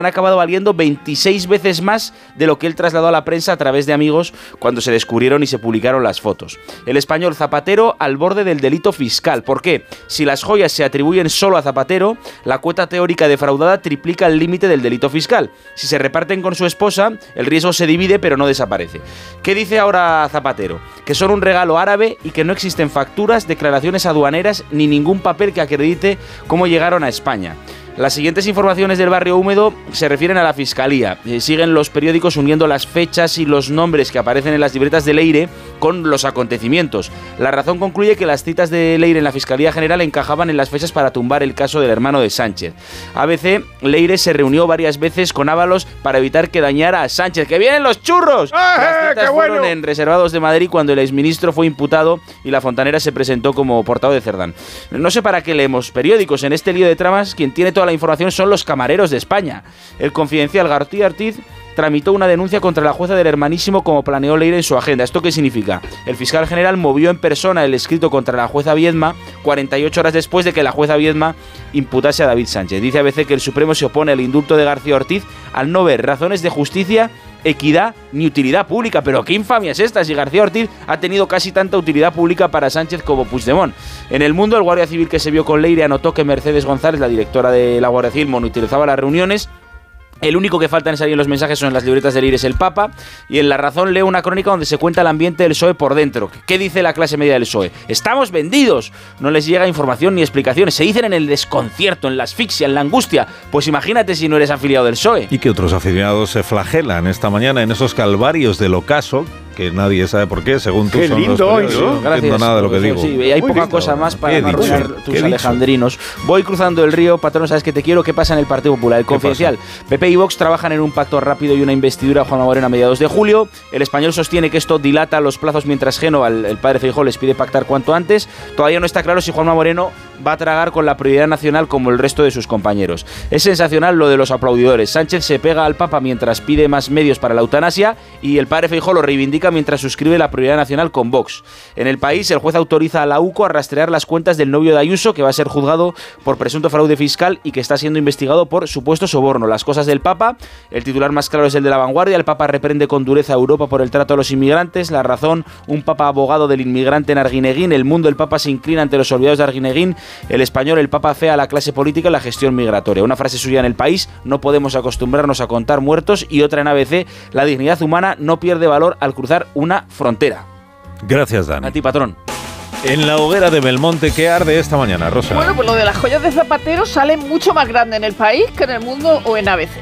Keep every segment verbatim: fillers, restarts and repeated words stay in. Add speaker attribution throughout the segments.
Speaker 1: han acabado valiendo veintiséis veces más de lo que él trasladó a la prensa a través de amigos cuando se descubrieron y se publicaron las fotos. El español Zapatero al borde del delito fiscal. ¿Por qué? Si las joyas se atribuyen solo a Zapatero, la cuota teórica defraudada triplica el límite del delito fiscal. Si se reparten con su esposa, el riesgo se divide pero no desaparece. ¿Qué dice ahora Zapatero? Que son un regalo árabe y que no existen facturas, declaraciones aduaneras ni ningún papel que acredite cómo llegaron a España. Las siguientes informaciones del barrio húmedo se refieren a la Fiscalía. Eh, siguen los periódicos uniendo las fechas y los nombres que aparecen en las libretas de Leire con los acontecimientos. La Razón concluye que las citas de Leire en la Fiscalía General encajaban en las fechas para tumbar el caso del hermano de Sánchez. A B C, Leire se reunió varias veces con Ábalos para evitar que dañara a Sánchez. ¡Que vienen los churros!
Speaker 2: ¡Eh,
Speaker 1: Las citas
Speaker 2: qué
Speaker 1: fueron
Speaker 2: bueno!
Speaker 1: en Reservados de Madrid cuando el exministro fue imputado y la Fontanera se presentó como portavoz de Cerdán. No sé para qué leemos periódicos. En este lío de tramas, quien tiene toda la información son los camareros de España. El Confidencial García Ortiz tramitó una denuncia contra la jueza del Hermanísimo como planeó Leire en su agenda. ¿Esto qué significa? El fiscal general movió en persona el escrito contra la jueza Viedma cuarenta y ocho horas después de que la jueza Viedma imputase a David Sánchez. Dice A B C que el Supremo se opone al indulto de García Ortiz al no ver razones de justicia, equidad ni utilidad pública. Pero qué infamia es esta si García Ortiz ha tenido casi tanta utilidad pública para Sánchez como Puigdemont. En El Mundo, el guardia civil que se vio con Leire anotó que Mercedes González, la directora de la Guardia Civil, monitorizaba las reuniones. El único que falta en salir en los mensajes son las libretas de Leire es el Papa. Y en La Razón leo una crónica donde se cuenta el ambiente del P S O E por dentro. ¿Qué dice la clase media del P S O E? ¡Estamos vendidos! No les llega información ni explicaciones. Se dicen en el desconcierto, en la asfixia, en la angustia. Pues imagínate si no eres afiliado del P S O E.
Speaker 3: Y que otros afiliados se flagelan esta mañana en esos calvarios del ocaso, que nadie sabe por qué, según tú.
Speaker 2: Qué
Speaker 3: son
Speaker 2: lindo
Speaker 3: los
Speaker 2: hoy,
Speaker 3: periódicos.
Speaker 2: ¿no?
Speaker 3: No
Speaker 1: Gracias.
Speaker 3: entiendo nada de lo que digo.
Speaker 1: Sí, hay
Speaker 3: Muy
Speaker 1: poca
Speaker 3: lindo.
Speaker 1: cosa más para
Speaker 3: ¿Qué he dicho?
Speaker 1: arruinar
Speaker 3: ¿Qué
Speaker 1: tus
Speaker 3: he dicho?
Speaker 1: alejandrinos. Voy cruzando el río, patrón, sabes que te quiero. ¿Qué pasa en el Partido Popular? El Confidencial. P P y Vox trabajan en un pacto rápido y una investidura a Juanma Moreno a mediados de julio. El Español sostiene que esto dilata los plazos mientras Génova, el, el padre Feijóo, les pide pactar cuanto antes. Todavía no está claro si Juanma Moreno va a tragar con la prioridad nacional como el resto de sus compañeros. Es sensacional lo de los aplaudidores. Sánchez se pega al Papa mientras pide más medios para la eutanasia y el padre Feijóo lo reivindica mientras suscribe la prioridad nacional con Vox. En El País, el juez autoriza a la U C O a rastrear las cuentas del novio de Ayuso, que va a ser juzgado por presunto fraude fiscal y que está siendo investigado por supuesto soborno. Las cosas del Papa, el titular más claro es el de La Vanguardia. El Papa reprende con dureza a Europa por el trato a los inmigrantes. La Razón, un Papa abogado del inmigrante en Arguineguín. El Mundo, el Papa se inclina ante los olvidados de Arguineguín. El Español, el Papa fea a la clase política en la gestión migratoria. Una frase suya en El País: no podemos acostumbrarnos a contar muertos. Y otra en A B C: la dignidad humana no pierde valor al cruzar una frontera.
Speaker 3: Gracias, Dani.
Speaker 1: A ti, patrón.
Speaker 3: En la hoguera de Belmonte, ¿qué arde esta mañana, Rosa?
Speaker 4: Bueno, pues lo de las joyas de Zapatero sale mucho más grande en El País que en El Mundo o en A B C.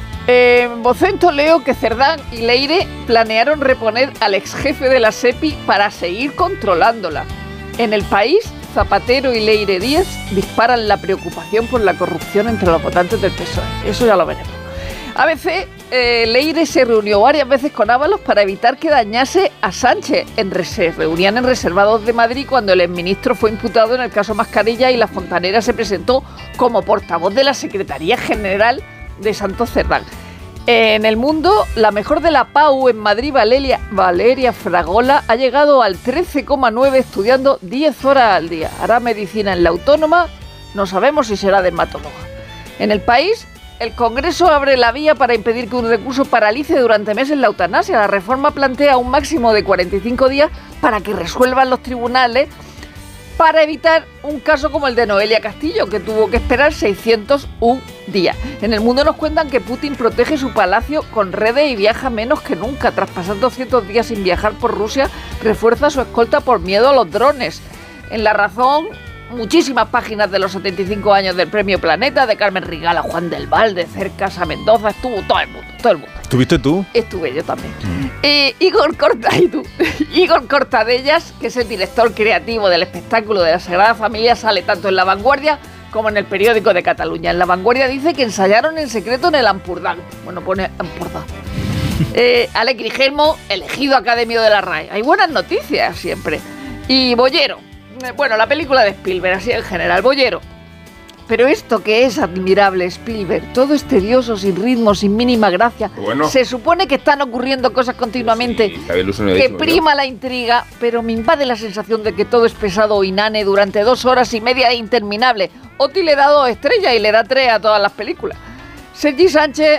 Speaker 4: Eh, en Vocento leo que Cerdán y Leire planearon reponer al ex jefe de la SEPI para seguir controlándola. En El País, Zapatero y Leire Díaz disparan la preocupación por la corrupción entre los votantes del P S O E. Eso ya lo veremos. A B C, eh, Leire se reunió varias veces con Ábalos para evitar que dañase a Sánchez. En, se reunían en Reservados de Madrid cuando el exministro fue imputado en el caso Mascarilla y la Fontanera se presentó como portavoz de la Secretaría General de Santos Cerdán. En El Mundo, la mejor de la P A U en Madrid, Valeria, Valeria Fragola, ha llegado al trece coma nueve estudiando diez horas al día. Hará medicina en la Autónoma, no sabemos si será dermatóloga. En El País, el Congreso abre la vía para impedir que un recurso paralice durante meses la eutanasia. La reforma plantea un máximo de cuarenta y cinco días para que resuelvan los tribunales, para evitar un caso como el de Noelia Castillo, que tuvo que esperar seiscientos un días. En El Mundo nos cuentan que Putin protege su palacio con redes y viaja menos que nunca. Tras pasar doscientos días sin viajar por Rusia, refuerza su escolta por miedo a los drones. En La Razón, muchísimas páginas de los setenta y cinco años del Premio Planeta, de Carmen Rigal a Juan del Val, de Cercas a Mendoza, estuvo todo el mundo, todo el mundo.
Speaker 3: ¿Estuviste tú?
Speaker 4: Estuve yo también. Mm. Eh, Igor Corta, y tú. Igor Cortadellas, que es el director creativo del espectáculo de la Sagrada Familia, sale tanto en La Vanguardia como en el periódico de Cataluña. En La Vanguardia dice que ensayaron en secreto en el Ampurdán. Bueno, pone Ampurdán. Eh, Alex Grigelmo, elegido academio de la R A E. Hay buenas noticias siempre. Y Boyero. Eh, bueno, la película de Spielberg, así en general. Boyero. Pero esto que es admirable, Spielberg, todo es tedioso, sin ritmo, sin mínima gracia.
Speaker 2: Bueno.
Speaker 4: Se supone que están ocurriendo cosas continuamente,
Speaker 2: Sí,
Speaker 4: que prima la intriga, pero me invade la sensación de que todo es pesado o inane durante dos horas y media e interminable. Oti le da dos estrellas y le da tres a todas las películas. Sergi Sánchez